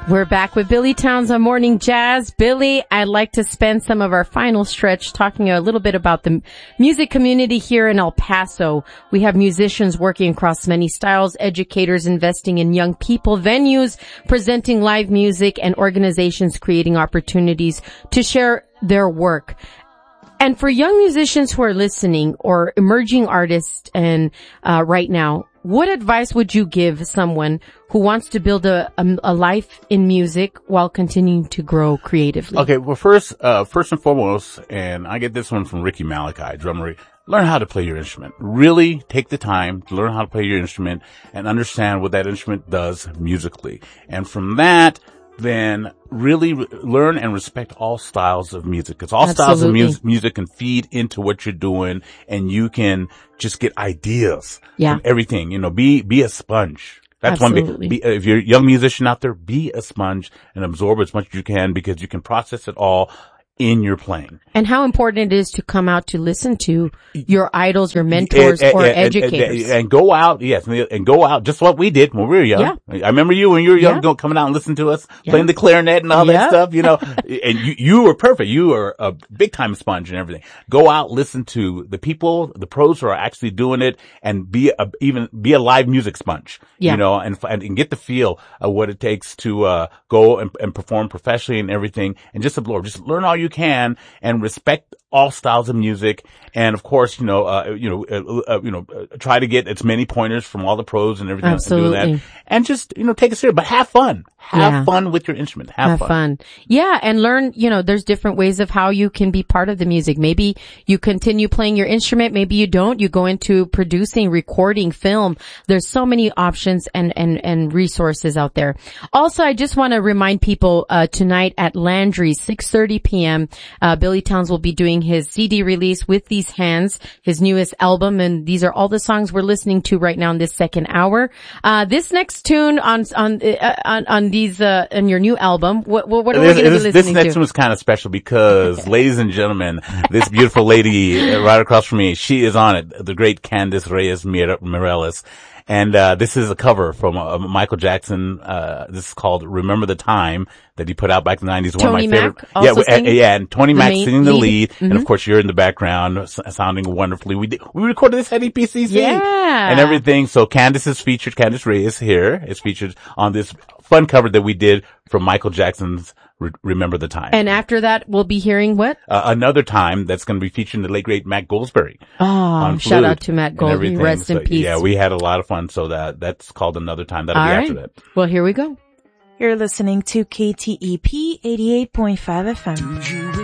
We're back with Billy Towns on Morning Jazz. Billy, I'd like to spend some of our final stretch talking a little bit about the music community here in El Paso. We have musicians working across many styles, educators investing in young people, venues presenting live music, and organizations creating opportunities to share their work. And for young musicians who are listening or emerging artists and right now, what advice would you give someone who wants to build a life in music while continuing to grow creatively? Okay, well, first and foremost, and I get this one from Ricky Malachi, drummer, learn how to play your instrument. Really take the time to learn how to play your instrument and understand what that instrument does musically. And from that, then really learn and respect all styles of music, because all styles of music can feed into what you're doing, and you can just get ideas from everything. You know, be a sponge. That's Absolutely. one big, if you're a young musician out there, be a sponge and absorb as much as you can, because you can process it all in your playing. And how important it is to come out to listen to your idols, your mentors, or educators. And go out, yes, and go out, just what we did when we were young. Yeah. I remember you when you were young, coming out and listening to us, playing the clarinet and all that stuff, you know. And you were perfect. You were a big time sponge and everything. Go out, listen to the people, the pros who are actually doing it, and be a live music sponge, you know, and get the feel of what it takes to go and perform professionally and everything, and just absorb. Just learn all you can and respect all styles of music. And of course, try to get as many pointers from all the pros and everything. Absolutely. And do that. And just, take it serious, but have fun. Have fun with your instrument. Have fun. Yeah. And learn, there's different ways of how you can be part of the music. Maybe you continue playing your instrument. Maybe you don't. You go into producing, recording, film. There's so many options and resources out there. Also, I just want to remind people, tonight at Landry's, 6:30 p.m., Billy Towns will be doing his CD release With These Hands, his newest album. And these are all the songs we're listening to right now in this second hour. This next tune on your new album, what are we going to be listening to? This next one is kind of special because, ladies and gentlemen, this beautiful lady right across from me, she is on it, the great Candice Reyes Mireles. And this is a cover from Michael Jackson. This is called "Remember the Time" that he put out back in the 90s. Tony One of my favorite. And Tony Mac singing the lead, and of course you're in the background sounding wonderfully. We recorded this at EPCC and everything. So Candice Reyes here is featured on this fun cover that we did from Michael Jackson's Remember the Time. And after that, we'll be hearing what? Another time that's going to be featuring the late great Matt Goldsberry. Oh, shout out to Matt Goldsberry. Rest in peace. Yeah, we had a lot of fun. So that's called Another Time. That'll be after that. Well, here we go. You're listening to KTEP 88.5 FM.